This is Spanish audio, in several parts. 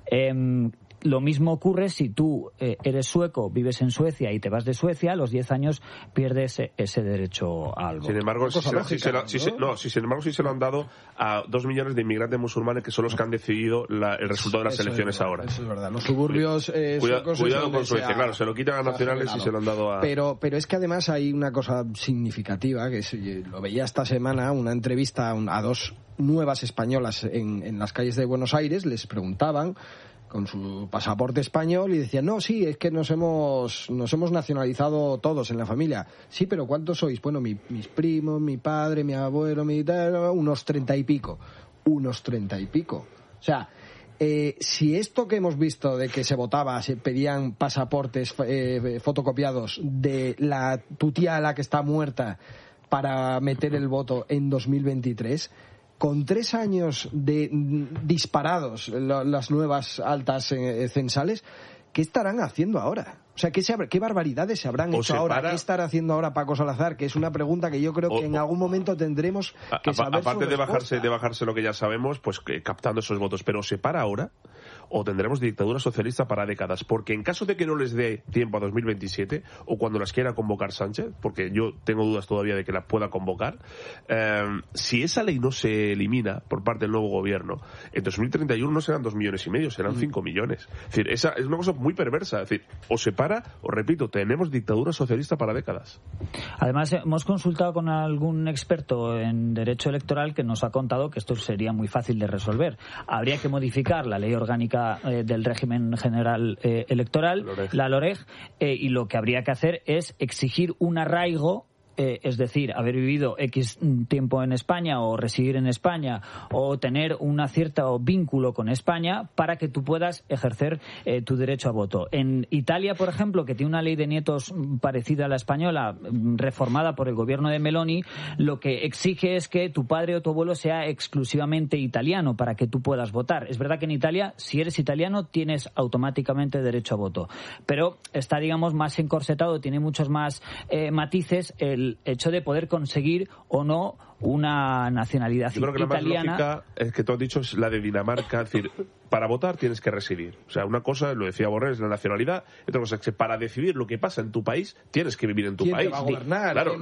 Lo mismo ocurre si tú eres sueco, vives en Suecia y te vas de Suecia, a los 10 años pierdes ese derecho al voto. Sin embargo, si se lo han dado a 2 millones de inmigrantes musulmanes que son los que han decidido el resultado de las elecciones ahora. Eso es verdad. Los suburbios cuidado con Suecia, claro, se lo quitan a nacionales y se lo han dado a... Pero es que además hay una cosa significativa, que lo veía esta semana, una entrevista a 2 nuevas españolas en las calles de Buenos Aires, les preguntaban con su pasaporte español y decían, no, sí, es que nos hemos nacionalizado todos en la familia. Sí, pero ¿cuántos sois? Bueno, mis primos, mi padre, mi abuelo, unos 30 y pico. O sea, si esto que hemos visto de que se votaba, se pedían pasaportes fotocopiados de tu tía, la que está muerta, para meter el voto en 2023... con 3 años de disparados las nuevas altas censales, ¿qué estarán haciendo ahora? O sea, ¿qué barbaridades se habrán hecho ahora? ¿Qué estará haciendo ahora Paco Salazar? Que es una pregunta que yo creo que en algún momento tendremos que saber. Aparte de bajarse lo que ya sabemos, pues captando esos votos, pero ¿se para ahora? ¿O tendremos dictadura socialista para décadas? Porque en caso de que no les dé tiempo a 2027, o cuando las quiera convocar Sánchez, porque yo tengo dudas todavía de que las pueda convocar, si esa ley no se elimina por parte del nuevo gobierno, en 2031 no serán 2,5 millones, serán 5 millones. Es decir, esa es una cosa muy perversa. Es decir, o se para, os repito, tenemos dictadura socialista para décadas. Además, hemos consultado con algún experto en derecho electoral que nos ha contado que esto sería muy fácil de resolver. Habría que modificar la ley orgánica del régimen general electoral, la LOREG, y lo que habría que hacer es exigir un arraigo, es decir, haber vivido X tiempo en España o residir en España o tener un cierto vínculo con España para que tú puedas ejercer tu derecho a voto. En Italia, por ejemplo, que tiene una ley de nietos parecida a la española, reformada por el gobierno de Meloni, lo que exige es que tu padre o tu abuelo sea exclusivamente italiano para que tú puedas votar. Es verdad que en Italia, si eres italiano, tienes automáticamente derecho a voto. Pero está, digamos, más encorsetado, tiene muchos más matices el hecho de poder conseguir o no una nacionalidad italiana. Yo creo que la más lógica es que tú has dicho es la de Dinamarca, es decir, para votar tienes que residir. O sea, una cosa, lo decía Borrell, es la nacionalidad, otra cosa es que para decidir lo que pasa en tu país tienes que vivir en tu país. ¿Quién te va a gobernar? Claro,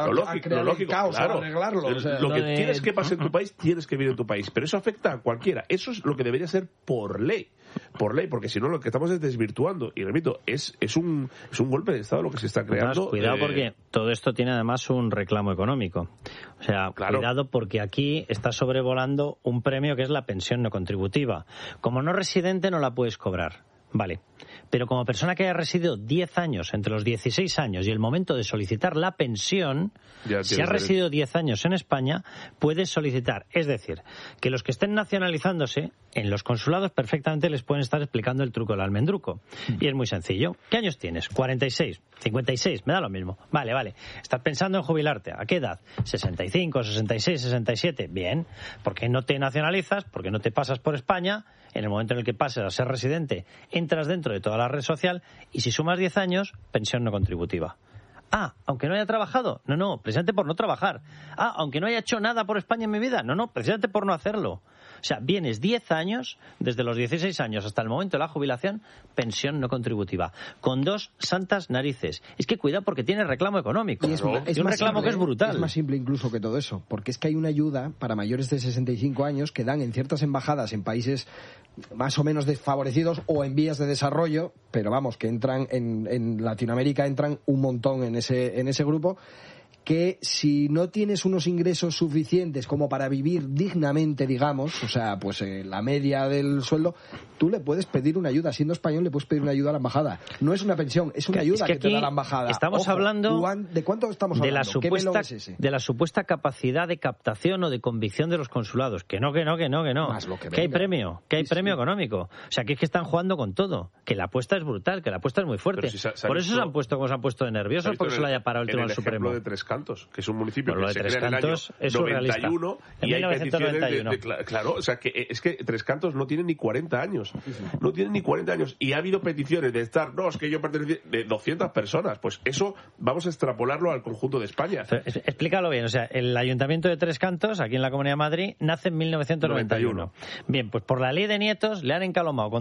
lo lógico, caos, claro. Arreglarlo. O sea, lo que tienes que pasar en tu país, tienes que vivir en tu país. Pero eso afecta a cualquiera. Eso es lo que debería ser por ley, porque si no lo que estamos es desvirtuando. Y repito, es un golpe de Estado lo que se está creando. Cuidado porque todo esto tiene además un reclamo económico. O sea, claro. Cuidado porque aquí está sobrevolando un premio que es la pensión no contributiva. Como no residente no la puedes cobrar. Vale. Pero como persona que haya residido 10 años, entre los 16 años y el momento de solicitar la pensión, si has residido 10 años en España, puedes solicitar. Es decir, que los que estén nacionalizándose, en los consulados perfectamente les pueden estar explicando el truco del almendruco. Y es muy sencillo. ¿Qué años tienes? 46, 56, me da lo mismo. Vale. ¿Estás pensando en jubilarte? ¿A qué edad? 65, 66, 67. Bien. ¿Por qué no te nacionalizas? ¿Por qué no te pasas por España? En el momento en el que pases a ser residente, entras dentro de toda la red social y si sumas 10 años, pensión no contributiva. Aunque no haya trabajado. No, precisamente por no trabajar. Aunque no haya hecho nada por España en mi vida. No, precisamente por no hacerlo. O sea, vienes 10 años, desde los 16 años hasta el momento de la jubilación, pensión no contributiva. Con 2 santas narices. Es que cuidado porque tiene reclamo económico. Y es un reclamo simple, que es brutal. Es más simple incluso que todo eso. Porque es que hay una ayuda para mayores de 65 años que dan en ciertas embajadas en países más o menos desfavorecidos o en vías de desarrollo, pero vamos, que entran en Latinoamérica, entran un montón en ese grupo, que si no tienes unos ingresos suficientes como para vivir dignamente, digamos, o sea, pues la media del sueldo, tú le puedes pedir una ayuda. Siendo español le puedes pedir una ayuda a la embajada. No es una pensión, es una ayuda que te da la embajada. Estamos hablando ¿de cuánto estamos hablando? De la supuesta capacidad de captación o de convicción de los consulados. Que no. Más lo que hay premio, económico. O sea, que es que están jugando con todo. Que la apuesta es brutal, que la apuesta es muy fuerte. Por eso se han puesto como se han puesto de nerviosos, porque se lo haya parado el Tribunal Supremo. De Tres Cantos, que es un municipio que se Tres crea en el año Cantos es 91 y hay peticiones claro, o sea, que es que Tres Cantos no tiene ni 40 años. No tiene ni 40 años y ha habido peticiones de estar, es que yo pertenezco, de 200 personas. Pues eso vamos a extrapolarlo al conjunto de España. Pero, explícalo bien, o sea, el Ayuntamiento de Tres Cantos, aquí en la Comunidad de Madrid, nace en 1991. Bien, pues por la ley de nietos le han encalomado con